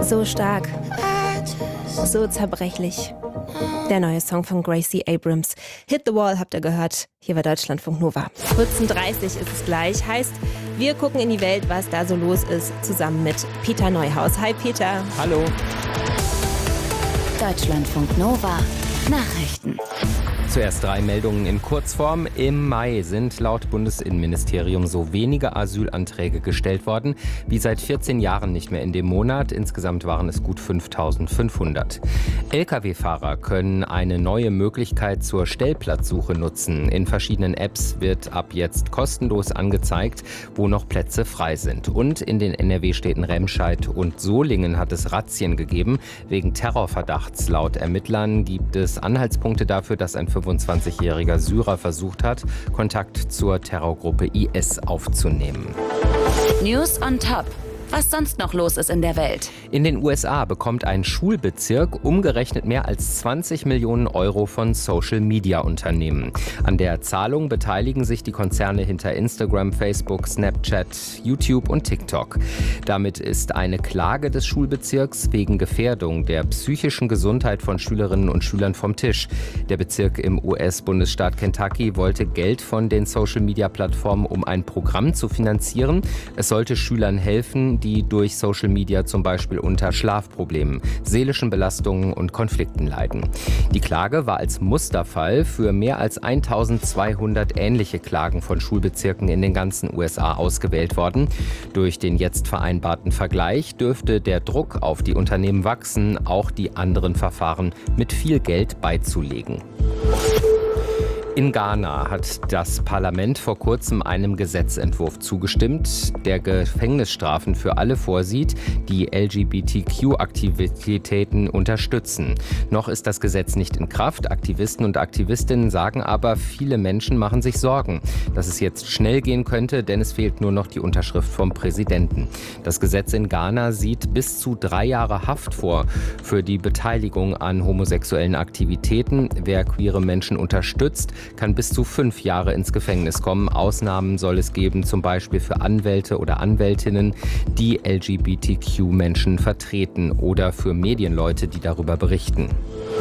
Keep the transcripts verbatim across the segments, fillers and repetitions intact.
So stark, so zerbrechlich. Der neue Song von Gracie Abrams. Hit the Wall habt ihr gehört. Hier war Deutschlandfunk Nova. vierzehn Uhr dreißig ist es gleich. Heißt, wir gucken in die Welt, was da so los ist, zusammen mit Peter Neuhaus. Hi Peter. Hallo. Deutschlandfunk Nova. Nachrichten. Zuerst drei Meldungen in Kurzform. Im Mai sind laut Bundesinnenministerium so wenige Asylanträge gestellt worden wie seit vierzehn Jahren nicht mehr in dem Monat. Insgesamt waren es gut fünftausendfünfhundert. L K W-Fahrer können eine neue Möglichkeit zur Stellplatzsuche nutzen. In verschiedenen Apps wird ab jetzt kostenlos angezeigt, wo noch Plätze frei sind. Und in den N R W-Städten Remscheid und Solingen hat es Razzien gegeben. Wegen Terrorverdachts. Laut Ermittlern gibt es Anhaltspunkte dafür, dass ein fünfundzwanzigjähriger Syrer versucht hat, Kontakt zur Terrorgruppe I S aufzunehmen. News on Top. Was sonst noch los ist in der Welt. In den U S A bekommt ein Schulbezirk umgerechnet mehr als zwanzig Millionen Euro von Social-Media-Unternehmen. An der Zahlung beteiligen sich die Konzerne hinter Instagram, Facebook, Snapchat, YouTube und TikTok. Damit ist eine Klage des Schulbezirks wegen Gefährdung der psychischen Gesundheit von Schülerinnen und Schülern vom Tisch. Der Bezirk im U S-Bundesstaat Kentucky wollte Geld von den Social-Media-Plattformen, um ein Programm zu finanzieren. Es sollte Schülern helfen, die durch Social Media zum Beispiel unter Schlafproblemen, seelischen Belastungen und Konflikten leiden. Die Klage war als Musterfall für mehr als eintausendzweihundert ähnliche Klagen von Schulbezirken in den ganzen U S A ausgewählt worden. Durch den jetzt vereinbarten Vergleich dürfte der Druck auf die Unternehmen wachsen, auch die anderen Verfahren mit viel Geld beizulegen. In Ghana hat das Parlament vor kurzem einem Gesetzentwurf zugestimmt, der Gefängnisstrafen für alle vorsieht, die L G B T Q-Aktivitäten unterstützen. Noch ist das Gesetz nicht in Kraft. Aktivisten und Aktivistinnen sagen aber, viele Menschen machen sich Sorgen, dass es jetzt schnell gehen könnte, denn es fehlt nur noch die Unterschrift vom Präsidenten. Das Gesetz in Ghana sieht bis zu drei Jahre Haft vor für die Beteiligung an homosexuellen Aktivitäten. Wer queere Menschen unterstützt, kann bis zu fünf Jahre ins Gefängnis kommen. Ausnahmen soll es geben, zum Beispiel für Anwälte oder Anwältinnen, die L G B T Q-Menschen vertreten oder für Medienleute, die darüber berichten.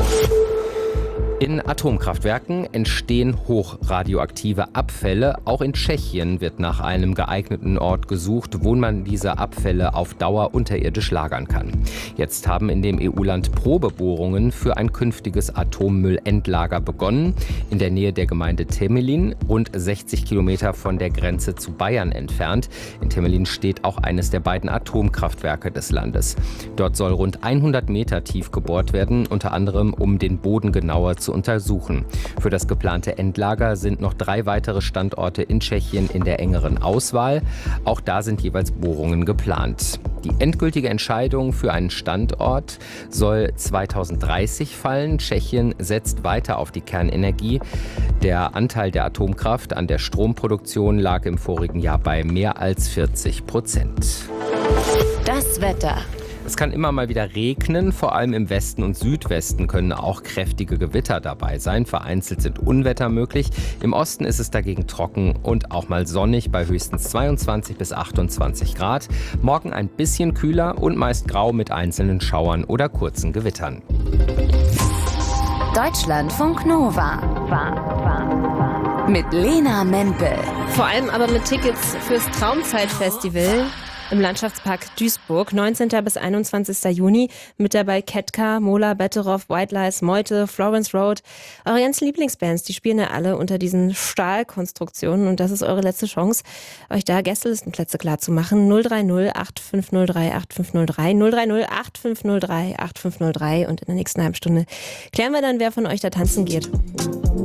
In Atomkraftwerken entstehen hochradioaktive Abfälle. Auch in Tschechien wird nach einem geeigneten Ort gesucht, wo man diese Abfälle auf Dauer unterirdisch lagern kann. Jetzt haben in dem E U-Land Probebohrungen für ein künftiges Atommüllendlager begonnen. In der Nähe der Gemeinde Temelin, rund sechzig Kilometer von der Grenze zu Bayern entfernt. In Temelin steht auch eines der beiden Atomkraftwerke des Landes. Dort soll rund hundert Meter tief gebohrt werden, unter anderem um den Boden genauer zu zu untersuchen. Für das geplante Endlager sind noch drei weitere Standorte in Tschechien in der engeren Auswahl. Auch da sind jeweils Bohrungen geplant. Die endgültige Entscheidung für einen Standort soll zweitausenddreißig fallen. Tschechien setzt weiter auf die Kernenergie. Der Anteil der Atomkraft an der Stromproduktion lag im vorigen Jahr bei mehr als vierzig Prozent. Das Wetter. Es kann immer mal wieder regnen, vor allem im Westen und Südwesten können auch kräftige Gewitter dabei sein. Vereinzelt sind Unwetter möglich. Im Osten ist es dagegen trocken und auch mal sonnig bei höchstens zweiundzwanzig bis achtundzwanzig Grad. Morgen ein bisschen kühler und meist grau mit einzelnen Schauern oder kurzen Gewittern. Deutschlandfunk Nova. War, war, war. Mit Lena Mempel. Vor allem aber mit Tickets fürs Traumzeitfestival im Landschaftspark Duisburg, neunzehnten bis einundzwanzigsten Juni. Mit dabei Ketka, Mola, Betteroff, White Lies, Meute, Florence Road. Eure ganzen Lieblingsbands, die spielen ja alle unter diesen Stahlkonstruktionen. Und das ist eure letzte Chance, euch da Gästelistenplätze klar zu machen. null drei null acht fünf null drei acht fünf null drei, null drei null acht fünf null drei acht fünf null drei. Und in der nächsten halben Stunde klären wir dann, wer von euch da tanzen geht.